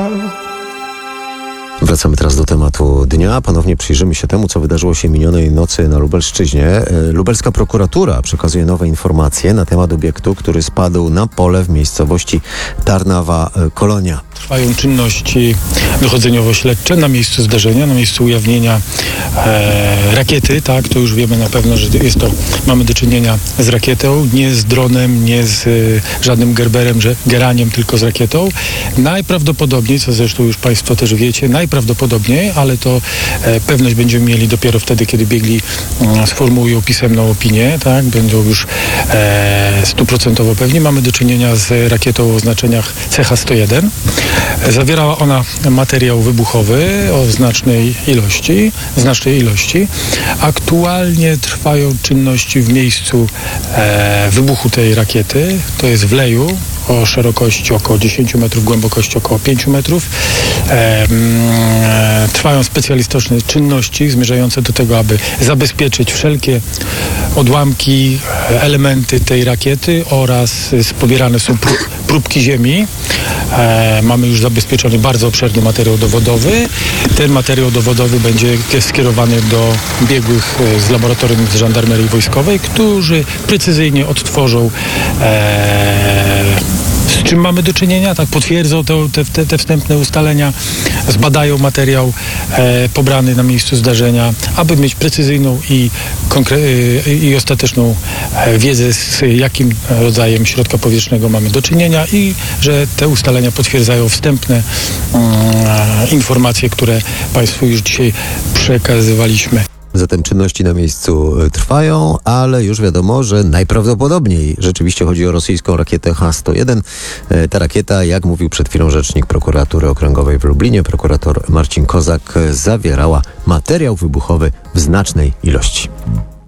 Wracamy teraz do tematu dnia. Ponownie przyjrzymy się temu, co wydarzyło się minionej nocy na Lubelszczyźnie. Lubelska prokuratura przekazuje nowe informacje na temat obiektu, który spadł na pole w miejscowości Tarnawa Kolonia. Trwają czynności dochodzeniowo-śledcze na miejscu zdarzenia, na miejscu ujawnienia rakiety, tak, to już wiemy na pewno, że mamy do czynienia z rakietą, nie z dronem, nie z żadnym gerberem, geraniem, tylko z rakietą. Najprawdopodobniej, co zresztą już Państwo też wiecie, najprawdopodobniej, ale to pewność będziemy mieli dopiero wtedy, kiedy biegli sformułują pisemną opinię, tak, będą już 100% pewni. Mamy do czynienia z rakietą o oznaczeniach CH-101. Zawierała ona materiał wybuchowy o znacznej ilości. Aktualnie trwają czynności w miejscu wybuchu tej rakiety. To jest w Leju o szerokości około 10 metrów, głębokości około 5 metrów. Trwają specjalistyczne czynności zmierzające do tego, aby zabezpieczyć wszelkie odłamki, elementy tej rakiety oraz pobierane są próbki ziemi. Mamy już zabezpieczony bardzo obszerny materiał dowodowy. Ten materiał dowodowy będzie skierowany do biegłych z laboratorium z Żandarmerii Wojskowej, którzy precyzyjnie odtworzą z czym mamy do czynienia, tak, potwierdzą te wstępne ustalenia, zbadają materiał pobrany na miejscu zdarzenia, aby mieć precyzyjną i ostateczną wiedzę, z jakim rodzajem środka powietrznego mamy do czynienia i że te ustalenia potwierdzają wstępne informacje, które Państwu już dzisiaj przekazywaliśmy. Zatem czynności na miejscu trwają, ale już wiadomo, że najprawdopodobniej rzeczywiście chodzi o rosyjską rakietę H-101. Ta rakieta, jak mówił przed chwilą rzecznik prokuratury okręgowej w Lublinie, prokurator Marcin Kozak, zawierała materiał wybuchowy w znacznej ilości.